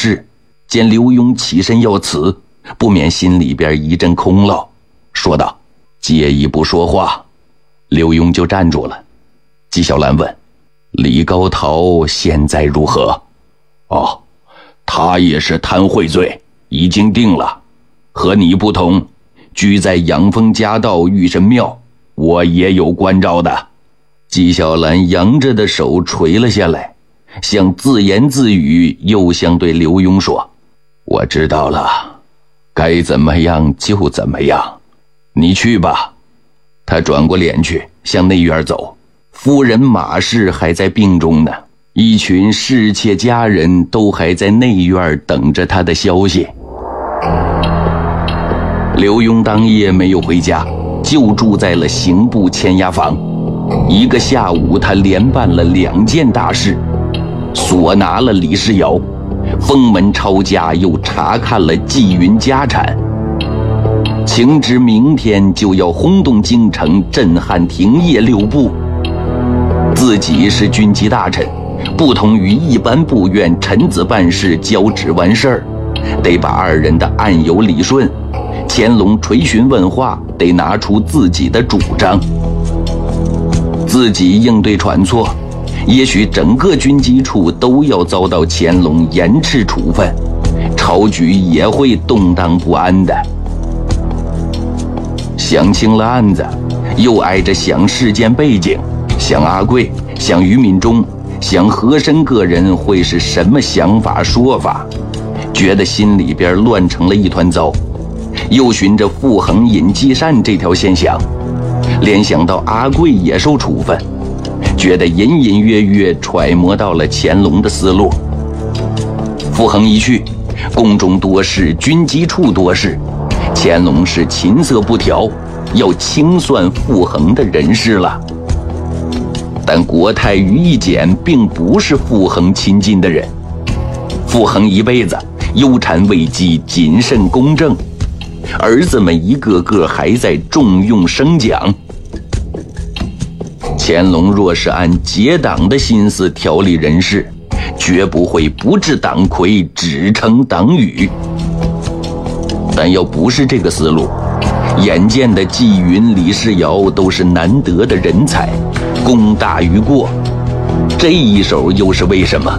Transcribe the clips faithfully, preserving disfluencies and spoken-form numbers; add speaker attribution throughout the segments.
Speaker 1: 事，见刘墉起身要辞，不免心里边一阵空落，说道：“借一步说话。”刘墉就站住了。纪晓岚问：“李高陶现在如何？”“哦，他也是贪贿罪，已经定了。和你不同，居在养蜂夹道玉神庙，我也有关照的。”纪晓岚扬着的手垂了下来，像自言自语，又像对刘墉说：“我知道了，该怎么样就怎么样，你去吧。”他转过脸去向内院走，夫人马氏还在病中呢，一群侍妾家人都还在内院等着他的消息。刘墉当夜没有回家，就住在了刑部签押房。一个下午，他连办了两件大事：索拿了李世尧，封门抄家，又查看了纪云家产。情知明天就要轰动京城，震撼廷业六部。自己是军机大臣，不同于一般部院臣子办事交旨完事儿，得把二人的案由理顺。乾隆垂询问话，得拿出自己的主张。自己应对喘错，也许整个军机处都要遭到乾隆严斥处分，朝局也会动荡不安的。想清了案子，又挨着想事件背景，想阿贵，想于敏中，想和珅个人会是什么想法说法，觉得心里边乱成了一团糟。又循着傅恒引继善这条线想，联想到阿贵也受处分，觉得隐隐约约揣摩到了乾隆的思路。傅恒一去，宫中多事，军机处多事，乾隆是琴瑟不调，要清算傅恒的人事了。但国泰于一简并不是傅恒亲近的人，傅恒一辈子忧谗畏讥，谨慎公正，儿子们一个个还在重用升奖。乾隆若是按结党的心思调理人事，绝不会不治党魁，只称党羽。但要不是这个思路，眼见的纪云、李世尧都是难得的人才，功大于过，这一手又是为什么？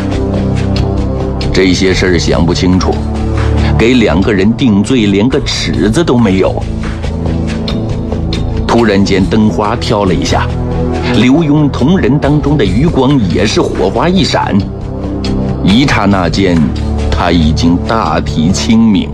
Speaker 1: 这些事儿想不清楚，给两个人定罪连个尺子都没有。突然间灯花跳了一下，刘墉同人当中的余光也是火花一闪，一刹那间他已经大体清明。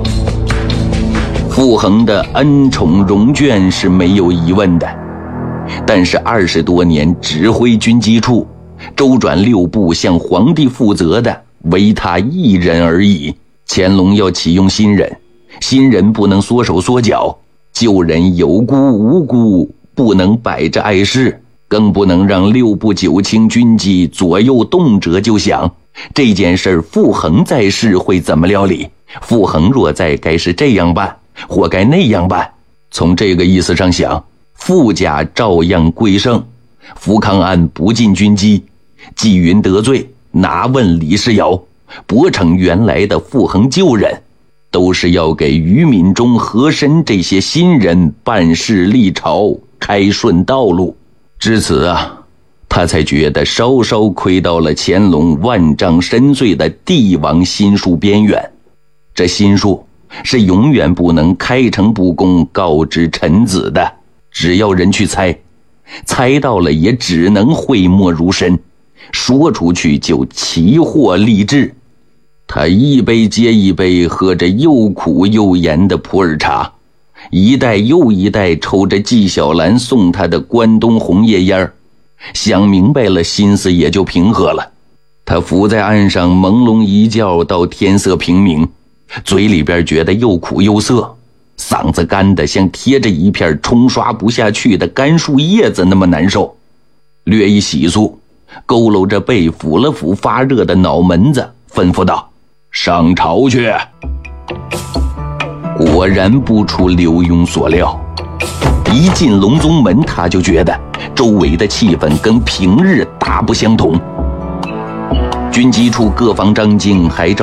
Speaker 1: 傅恒的恩宠荣眷是没有疑问的，但是二十多年指挥军机处，周转六部，向皇帝负责的唯他一人而已。乾隆要启用新人，新人不能缩手缩脚，旧人有辜无辜，不能摆着碍事，更不能让六部九卿军机左右动辄就想这件事傅恒在世会怎么料理，傅恒若在该是这样办或该那样办。从这个意思上想，傅家照样归盛，福康案不进军机，纪云得罪，拿问李世尧，驳成原来的傅恒旧人，都是要给于敏中、和珅这些新人办事立朝，开顺道路。至此啊，他才觉得稍稍窥到了乾隆万丈深邃的帝王心术边缘。这心术是永远不能开诚布公告知臣子的，只要人去猜，猜到了也只能讳莫如深，说出去就奇祸立志。他一杯接一杯喝着又苦又盐的普洱茶，一袋又一袋抽着纪晓岚送他的关东红叶烟儿，想明白了，心思也就平和了。他伏在岸上朦胧一觉到天色平明，嘴里边觉得又苦又涩，嗓子干得像贴着一片冲刷不下去的干树叶子那么难受。略一洗漱，佝偻着背抚了抚发热的脑门子，吩咐道：“上朝去。”果然不出刘墉所料，一进隆宗门，他就觉得周围的气氛跟平日大不相同。军机处各方张京还照